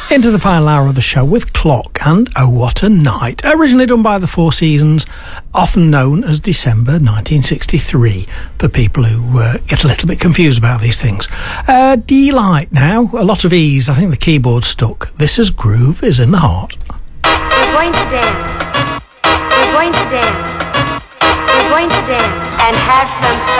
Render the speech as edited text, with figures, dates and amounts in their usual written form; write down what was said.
Into the final hour of the show with Clock and Oh What a Night, originally done by the Four Seasons, often known as December 1963, for people who get a little bit confused about these things. D-Light now, a lot of E's, I think the keyboard's stuck. This is Groove is in the Heart. We're going to dance. We're going to dance. We're going to dance and have some fun.